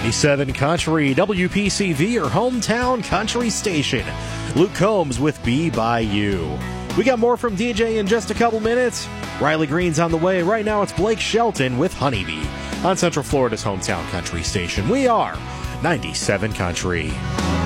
97 Country, WPCV, your hometown country station. Luke Combs with Be By You. We got more from DJ in just a couple minutes. Riley Green's on the way. Right now it's Blake Shelton with Honeybee on Central Florida's hometown country station. We are 97 Country.